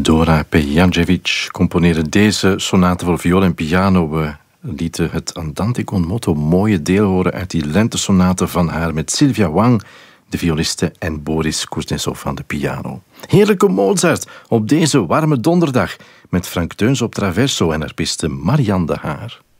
Dora Pejancevic componeerde deze sonate voor viool en piano. We lieten het Andante con moto mooie deel horen uit die lentesonate van haar met Sylvia Wang, de violiste, en Boris Kuznetsov aan de piano. Heerlijke Mozart op deze warme donderdag met Frank Teuns op traverso en harpiste Marianne de Haar.